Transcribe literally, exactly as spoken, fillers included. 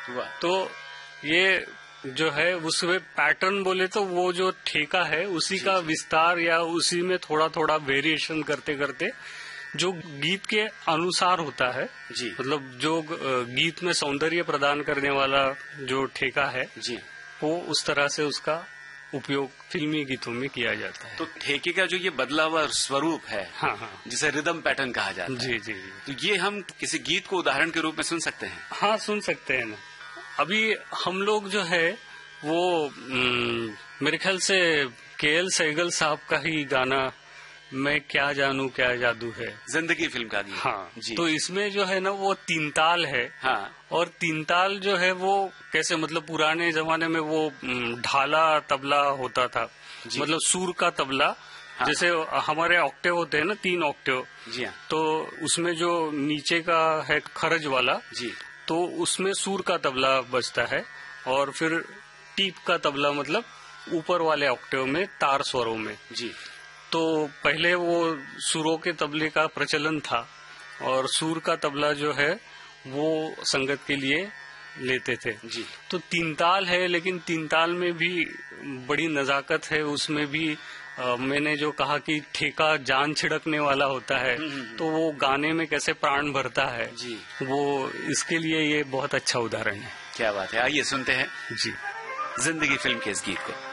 तो ये जो है उसमें पैटर्न बोले तो वो जो ठेका है उसी का विस्तार या उसी में थोड़ा थोड़ा वेरिएशन करते करते जो गीत के अनुसार होता है जी, मतलब जो गीत में सौंदर्य प्रदान करने वाला जो ठेका है जी, वो उस तरह से उसका उपयोग फिल्मी गीतों में किया जाता है। तो ठेके का जो ये बदला हुआ स्वरूप है, हाँ हाँ, जिसे रिदम पैटर्न कहा जाता जी, है, जी जी, तो ये हम किसी गीत को उदाहरण के रूप में सुन सकते हैं? हाँ, सुन सकते हैं ना। अभी हम लोग जो है वो मेरे ख्याल से के एल सहगल साहब का ही गाना मैं क्या जानू क्या जादू है, जिंदगी फिल्म का गीत, हाँ जी, तो इसमें जो है ना वो तीन ताल है, हाँ, और तीन ताल जो है वो कैसे, मतलब पुराने जमाने में वो ढाला तबला होता था, मतलब सुर का तबला, हाँ, जैसे हमारे ऑक्टेव होते हैं ना, तीन ऑक्टेव जी, हाँ, तो उसमें जो नीचे का है खरज वाला जी, तो उसमें सुर का तबला बजता है, और फिर टीप का तबला मतलब ऊपर वाले ऑक्टेव में तार स्वरों में जी। तो पहले वो सुरों के तबले का प्रचलन था, और सुर का तबला जो है वो संगत के लिए लेते थे जी। तो तीन ताल है, लेकिन तीन ताल में भी बड़ी नजाकत है, उसमें भी आ, मैंने जो कहा कि ठेका जान छिड़कने वाला होता है, तो वो गाने में कैसे प्राण भरता है जी, वो इसके लिए ये बहुत अच्छा उदाहरण है। क्या बात है, आइए सुनते हैं जी जिंदगी फिल्म के इस गीत को।